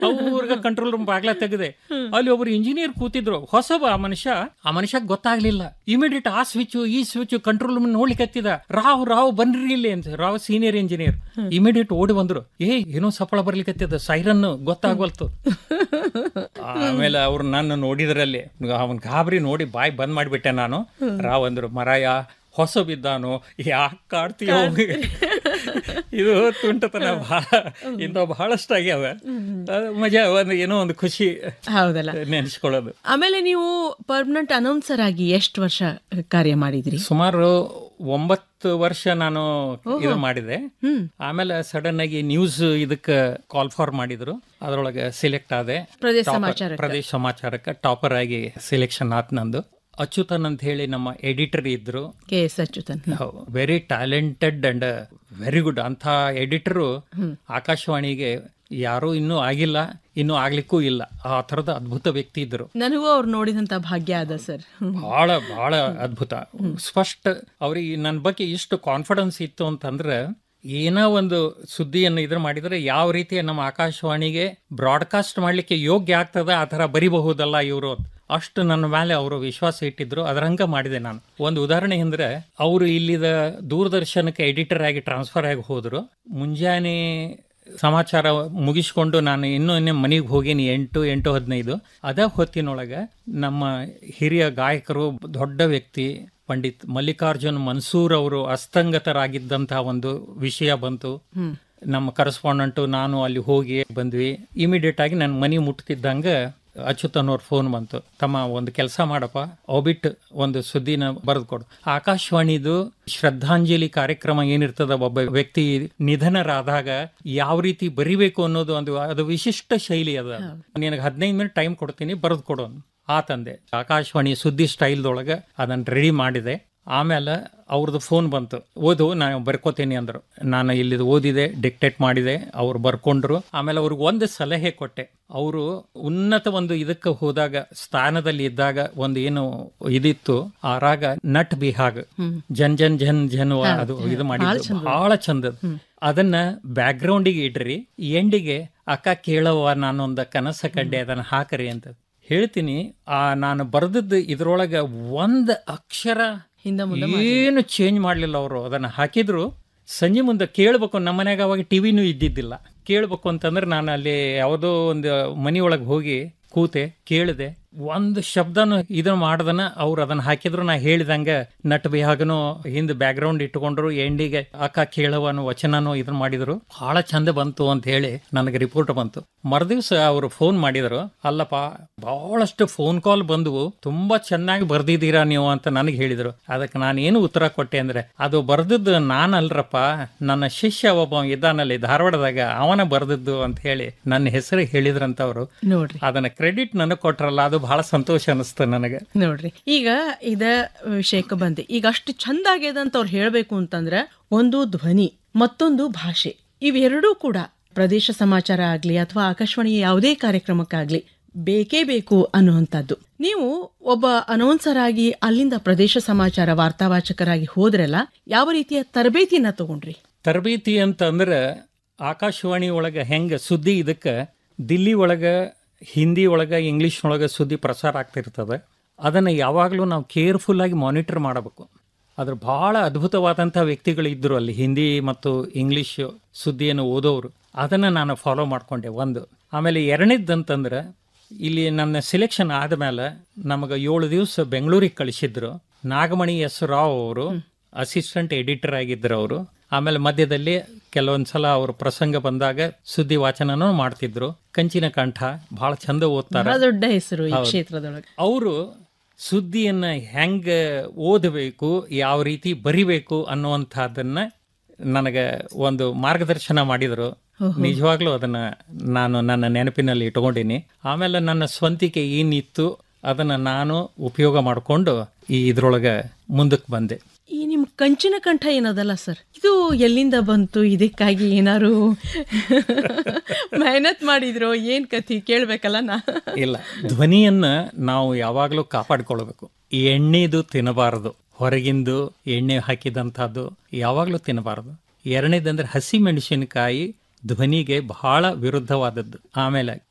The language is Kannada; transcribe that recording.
ಅವ್ರಿಗೆ ಕಂಟ್ರೋಲ್ ರೂಮ್ ಬಾಗ್ಲ ತೆಗೆದೆ. ಅಲ್ಲಿ ಒಬ್ರು ಇಂಜಿನಿಯರ್ ಕೂತಿದ್ರು, ಹೊಸಬ ಆ ಮನುಷ್ಯ ಗೊತ್ತಾಗ್ಲಿಲ್ಲ. ಇಮಿಡಿಯೇಟ್ ಆ ಸ್ವಿಚ್ ಈ ಸ್ವಿಚ್ ಕಂಟ್ರೋಲ್ ರೂಮ್ ನೋಡ್ಲಿಕ್ಕೆ ಹತ್ತಿದ. ರಾವ್ ಬನ್ರಿ ಇಲ್ಲಿ ಅಂತ. ರಾವ್ ಸೀನಿಯರ್ ಇಂಜಿನಿಯರ್ ಇಮಿಡಿಯೇಟ್ ಓಡಿ ಬಂದ್ರು. ಏನೋ ಸಫಳ ಬರ್ಲಿಕ್ಕೆ ಹತ್ತಿದ, ಸೈರನ್ ಗೊತ್ತಾಗ್ವಲ್ತು. ಆಮೇಲೆ ಅವ್ರು ನನ್ನ ನೋಡಿದ್ರಲ್ಲಿ ಅವನ್ ಗಾಬರಿ ನೋಡಿ ಬಾಯ್ ಬಂದ್ ಮಾಡ್ಬಿಟ್ಟೆ ನಾನು. ರಾವ್ ಅಂದ್ರು, ಮರಾಯ ಹೊಸಬಿದ್ದಾನು, ಯಾಕೆ ಕಾಡ್ತೀಯ? ಇದು ತುಂಟತನ ಬಹಳಷ್ಟು ಆಗ್ಯಾವ. ಮಜಾ, ಏನೋ ಒಂದು ಖುಷಿ ಹೌದಲ್ಲ ನೆನೆಸ್ಕೊಳ್ಳೋದು. ಆಮೇಲೆ ನೀವು ಪರ್ಮನೆಂಟ್ ಅನೌನ್ಸರ್ ಆಗಿ ಎಷ್ಟು ವರ್ಷ ಕಾರ್ಯ ಮಾಡಿದ್ರಿ? ಸುಮಾರು 9 ವರ್ಷ ನಾನು ಇದು ಮಾಡಿದೆ. ಆಮೇಲೆ ಸಡನ್ ಆಗಿ ನ್ಯೂಸ್ ಇದಕ್ಕೆ ಕಾಲ್ ಫಾರ್ ಮಾಡಿದ್ರು, ಅದ್ರೊಳಗೆ ಸಿಲೆಕ್ಟ್ ಆದೆ. ಪ್ರದೇಶ ಸಮಾಚಾರಕ್ಕೆ ಟಾಪರ್ ಆಗಿ ಸೆಲೆಕ್ಷನ್ ಆತ್ ನಂದು. ಅಚ್ಯುತನ್ ಅಂತ ಹೇಳಿ ನಮ್ಮ ಎಡಿಟರ್ ಇದ್ರು, KS Achuthan. Very talented and very good. ಅಂತ ಎಡಿಟರು ಆಕಾಶವಾಣಿಗೆ ಯಾರು ಇನ್ನೂ ಆಗಿಲ್ಲ, ಇನ್ನೂ ಆಗ್ಲಿಕ್ಕೂ ಇಲ್ಲ. ಆ ತರದ ಅದ್ಭುತ ವ್ಯಕ್ತಿ ಇದ್ರು. ನನಗೂ ಅವ್ರು ನೋಡಿದಂತ ಭಾಗ್ಯ ಅದ ಸರ್. ಬಹಳ ಅದ್ಭುತ. ಸ್ಪಷ್ಟ ಅವ್ರಿಗೆ ನನ್ನ ಬಗ್ಗೆ ಇಷ್ಟು ಕಾನ್ಫಿಡೆನ್ಸ್ ಇತ್ತು ಅಂತಂದ್ರೆ, ಏನೋ ಒಂದು ಸುದ್ದಿಯನ್ನು ಇದ್ರ ಮಾಡಿದ್ರೆ ಯಾವ ರೀತಿ ನಮ್ಮ ಆಕಾಶವಾಣಿಗೆ ಬ್ರಾಡ್ಕಾಸ್ಟ್ ಮಾಡ್ಲಿಕ್ಕೆ ಯೋಗ್ಯ ಆಗ್ತದ ಆ ತರ ಬರಿಬಹುದಲ್ಲ ಇವರು, ಅಷ್ಟು ನನ್ನ ಮೇಲೆ ಅವರು ವಿಶ್ವಾಸ ಇಟ್ಟಿದ್ರು. ಅದರಂಗ ಮಾಡಿದೆ ನಾನು. ಒಂದು ಉದಾಹರಣೆ ಅಂದ್ರೆ, ಅವರು ಇಲ್ಲಿದ ದೂರದರ್ಶನಕ್ಕೆ ಎಡಿಟರ್ ಆಗಿ ಟ್ರಾನ್ಸ್ಫರ್ ಆಗಿ ಹೋದ್ರು. ಮುಂಜಾನೆ ಸಮಾಚಾರ ಮುಗಿಸ್ಕೊಂಡು ನಾನು ಇನ್ನೇ ಮನೆಗೆ ಹೋಗೀನಿ 8:15. ಅದ ಹೊತ್ತಿನೊಳಗೆ ನಮ್ಮ ಹಿರಿಯ ಗಾಯಕರು, ದೊಡ್ಡ ವ್ಯಕ್ತಿ ಪಂಡಿತ್ ಮಲ್ಲಿಕಾರ್ಜುನ್ ಮನ್ಸೂರ್ ಅವರು ಅಸ್ತಂಗತರಾಗಿದ್ದಂತಹ ಒಂದು ವಿಷಯ ಬಂತು. ನಮ್ಮ ಕರೆಸ್ಪಾಂಡೆಂಟು ನಾನು ಅಲ್ಲಿ ಹೋಗಿ ಬಂದ್ವಿ. ಇಮಿಡಿಯೇಟ್ ಆಗಿ ನನ್ನ ಮನೆ ಮುಟ್ತಿದ್ದಂಗ ಅಚ್ಯುತನ್ ಅವ್ರ ಫೋನ್ ಬಂತು. ತಮ್ಮ ಒಂದು ಕೆಲಸ ಮಾಡಪ್ಪ, ಒಬಿಟ್ ಒಂದು ಸುದ್ದಿನ ಬರೆದು ಕೊಡು. ಆಕಾಶವಾಣಿದು ಶ್ರದ್ಧಾಂಜಲಿ ಕಾರ್ಯಕ್ರಮ ಏನಿರ್ತದ, ಒಬ್ಬ ವ್ಯಕ್ತಿ ನಿಧನರಾದಾಗ ಯಾವ ರೀತಿ ಬರಿಬೇಕು ಅನ್ನೋದು ಅದು ವಿಶಿಷ್ಟ ಶೈಲಿ ಅದ. ನಿನಗೆ 15 ಮಿನಿಟ್ ಟೈಮ್ ಕೊಡ್ತೀನಿ, ಬರೆದು ಕೊಡು ಆ ತಂದೆ. ಆಕಾಶವಾಣಿ ಸುದ್ದಿ ಸ್ಟೈಲ್ದೊಳಗೆ ಅದನ್ನ ರೆಡಿ ಮಾಡಿದೆ. ಆಮೇಲೆ ಅವ್ರದ್ದು ಫೋನ್ ಬಂತು, ಓದು ನಾನು ಬರ್ಕೋತೀನಿ ಅಂದರು. ನಾನು ಇಲ್ಲಿದು ಓದಿದೆ, ಡಿಕ್ಟೇಟ್ ಮಾಡಿದೆ, ಅವ್ರು ಬರ್ಕೊಂಡ್ರು. ಆಮೇಲೆ ಅವ್ರಿಗೆ ಒಂದು ಸಲಹೆ ಕೊಟ್ಟೆ. ಅವರು ಉನ್ನತ ಒಂದು ಇದಕ್ಕೆ ಹೋದಾಗ, ಸ್ಥಾನದಲ್ಲಿ ಇದ್ದಾಗ ಒಂದು ಏನು ಇದಿತ್ತು, ಆ ರಾಗ ನಟ್ ಬಿಹಾಗ್ ಜನ್ ಜನ್ ಜನ್ ಜನ್ ಅದು ಇದು ಮಾಡಿದ್ದು ಬಹಳ ಚಂದ. ಅದನ್ನ ಬ್ಯಾಕ್ ಗ್ರೌಂಡಿಗೆ ಇಡ್ರಿ, ಎಂಡಿಗೆ ಅಕ್ಕ ಕೇಳವ್ವ ನಾನೊಂದ ಕನಸ ಕಡ್ಡೆ ಅದನ್ನ ಹಾಕರಿ ಅಂತ ಹೇಳ್ತೀನಿ. ನಾನು ಬರೆದದ್ದು ಇದ್ರೊಳಗೆ ಒಂದು ಅಕ್ಷರ ಏನು ಚೇಂಜ್ ಮಾಡ್ಲಿಲ್ಲ. ಅವರು ಅದನ್ನ ಹಾಕಿದ್ರು. ಸಂಜೆ ಮುಂದೆ ಕೇಳ್ಬೇಕು, ನಮ್ಮ ಮನ್ಯಾಗ ಅವಾಗ ಟಿವಿನೂ ಇದ್ದಿದ್ದಿಲ್ಲ. ಕೇಳ್ಬೇಕು ಅಂತಂದ್ರೆ ನಾನು ಅಲ್ಲಿ ಯಾವುದೋ ಒಂದು ಮನೆಯೊಳಗೆ ಹೋಗಿ ಕೂತೆ, ಕೇಳಿದೆ. ಒಂದು ಶಬ್ದನು ಇದನ್ನ ಮಾಡ್ದನ ಅವ್ರು ಅದನ್ನ ಹಾಕಿದ್ರು. ನಾ ಹೇಳಿದಂಗ ನಟ್ ಬಿಹಾಗನು ಹಿಂದ್ ಬ್ಯಾಕ್ ಗ್ರೌಂಡ್ ಇಟ್ಕೊಂಡ್ರು, ಎಂಡಿಗೆ ಅಕ್ಕ ಕೇಳವನು ವಚನನು ಇದನ್ನ ಮಾಡಿದ್ರು. ಬಹಳ ಚಂದ ಬಂತು ಅಂತ ಹೇಳಿ ನನಗೆ ರಿಪೋರ್ಟ್ ಬಂತು. ಮರುದಿವ್ಸ ಅವರು ಫೋನ್ ಮಾಡಿದ್ರು, ಅಲ್ಲಪ್ಪ ಬಹಳಷ್ಟು ಫೋನ್ ಕಾಲ್ ಬಂದವು, ತುಂಬಾ ಚೆನ್ನಾಗಿ ಬರ್ದಿದ್ದೀರಾ ನೀವು ಅಂತ ನನಗೆ ಹೇಳಿದ್ರು. ಅದಕ್ಕೆ ನಾನು ಏನು ಉತ್ತರ ಕೊಟ್ಟೆ ಅಂದ್ರೆ, ಅದು ಬರ್ದದ್ದು ನಾನಲ್ರಪ್ಪ, ನನ್ನ ಶಿಷ್ಯ ಒಬ್ಬ ಇದ್ದಾನಲ್ಲಿ ಧಾರವಾಡದಾಗ, ಅವನ ಬರ್ದದ್ದು ಅಂತ ಹೇಳಿ ನನ್ನ ಹೆಸರು ಹೇಳಿದ್ರಂತವ್ರು. ನೋಡ್ರಿ, ಅದನ್ನ ಕ್ರೆಡಿಟ್ ನನಗೆ ಕೊಟ್ರಲ್ಲ, ಅದು ಬಹಳ ಸಂತೋಷ ಅನಿಸ್ತು ನನಗೆ. ನೋಡ್ರಿ, ಈಗ ಇದ ವಿಷಯಕ್ಕೆ ಬಂದೆ. ಈಗ ಅಷ್ಟು ಚಂದ ಆಗ್ಯದ ಅಂತ ಅವ್ರು ಹೇಳ್ಬೇಕು ಅಂತಂದ್ರೆ, ಒಂದು ಧ್ವನಿ, ಮತ್ತೊಂದು ಭಾಷೆ, ಇವೆರಡೂ ಕೂಡ ಪ್ರದೇಶ ಸಮಾಚಾರ ಆಗ್ಲಿ ಅಥವಾ ಆಕಾಶವಾಣಿಯ ಯಾವುದೇ ಕಾರ್ಯಕ್ರಮಕ್ಕಾಗ್ಲಿ ಬೇಕೇ ಬೇಕು ಅನ್ನುವಂಥದ್ದು. ನೀವು ಒಬ್ಬ ಅನೌನ್ಸರ್ ಆಗಿ ಅಲ್ಲಿಂದ ಪ್ರದೇಶ ಸಮಾಚಾರ ವಾರ್ತಾವಾಚಕರಾಗಿ ಹೋದ್ರಲ್ಲ, ಯಾವ ರೀತಿಯ ತರಬೇತಿಯನ್ನ ತಗೊಂಡ್ರಿ? ತರಬೇತಿ ಅಂತಂದ್ರೆ, ಆಕಾಶವಾಣಿ ಒಳಗೆ ಹೆಂಗ ಸುದ್ದಿ ಇದಕ್ಕೆ ದಿಲ್ಲಿ ಒಳಗೆ, ಹಿಂದಿ ಒಳಗೆ, ಇಂಗ್ಲಿಷ್ ಒಳಗೆ ಸುದ್ದಿ ಪ್ರಸಾರ ಆಗ್ತಿರ್ತದೆ, ಅದನ್ನು ಯಾವಾಗಲೂ ನಾವು ಕೇರ್ಫುಲ್ ಆಗಿ ಮಾನಿಟರ್ ಮಾಡಬೇಕು. ಅದ್ರ ಬಹಳ ಅದ್ಭುತವಾದಂಥ ವ್ಯಕ್ತಿಗಳು ಇದ್ದರು ಅಲ್ಲಿ, ಹಿಂದಿ ಮತ್ತು ಇಂಗ್ಲಿಷ್ ಸುದ್ದಿಯನ್ನು ಓದೋರು. ಅದನ್ನು ನಾನು ಫಾಲೋ ಮಾಡಿಕೊಂಡೆ ಒಂದು. ಆಮೇಲೆ ಎರಡನೇದಂತಂದ್ರೆ, ಇಲ್ಲಿ ನನ್ನ ಸೆಲೆಕ್ಷನ್ ಆದಮೇಲೆ ನಮಗೆ 7 ದಿವಸ ಬೆಂಗಳೂರಿಗೆ ಕಳಿಸಿದ್ರು. ನಾಗಮಣಿ ಎಸ್ ರಾವ್ ಅವರು ಅಸಿಸ್ಟೆಂಟ್ ಎಡಿಟರ್ ಆಗಿದ್ರು ಅವರು. ಆಮೇಲೆ ಮಧ್ಯದಲ್ಲಿ ಕೆಲವೊಂದ್ಸಲ ಅವ್ರ ಪ್ರಸಂಗ ಬಂದಾಗ ಸುದ್ದಿ ವಾಚನನೂ ಮಾಡ್ತಿದ್ರು. ಕಂಚಿನ ಕಂಠ ಬಹಳ ಚಂದ ಓದ್ತಾರೆ, ದೊಡ್ಡ ಹೆಸರು ಈ ಕ್ಷೇತ್ರದೊಳಗೆ. ಅವರು ಸುದ್ದಿಯನ್ನ ಹೆಂಗ ಓದಬೇಕು, ಯಾವ ರೀತಿ ಬರಿಬೇಕು ಅನ್ನುವಂಥದ್ದನ್ನ ನನಗೆ ಒಂದು ಮಾರ್ಗದರ್ಶನ ಮಾಡಿದ್ರು. ನಿಜವಾಗ್ಲೂ ಅದನ್ನ ನಾನು ನನ್ನ ನೆನಪಿನಲ್ಲಿ ಇಟ್ಕೊಂಡಿನಿ. ಆಮೇಲೆ ನನ್ನ ಸ್ವಂತಿಕೆ ಏನಿತ್ತು ಅದನ್ನ ನಾನು ಉಪಯೋಗ ಮಾಡಿಕೊಂಡು ಇದ್ರೊಳಗೆ ಮುಂದಕ್ಕೆ ಬಂದೆ. ಈ ನಿಮ್ ಕಂಚಿನ ಕಂಠ ಏನದಲ್ಲ ಸರ್, ಇದು ಎಲ್ಲಿಂದ ಬಂತು? ಇದಕ್ಕಾಗಿ ಏನಾರು ಮೆಹನತ್ ಮಾಡಿದ್ರು? ಏನ್ ಕಥೆ ಕೇಳ್ಬೇಕಲ್ಲ ನಾ? ಇಲ್ಲ, ಧ್ವನಿಯನ್ನ ನಾವು ಯಾವಾಗಲೂ ಕಾಪಾಡ್ಕೊಳ್ಬೇಕು. ಎಣ್ಣೆದು ತಿನ್ನಬಾರದು, ಹೊರಗಿಂದು ಎಣ್ಣೆ ಹಾಕಿದಂಥದ್ದು ಯಾವಾಗಲೂ ತಿನ್ನಬಾರದು. ಎರಡನೇದಂದ್ರೆ ಹಸಿ ಮೆಣಸಿನಕಾಯಿ ಧ್ವನಿಗೆ ಬಹಳ ವಿರುದ್ಧವಾದದ್ದು. ಆಮೇಲೆ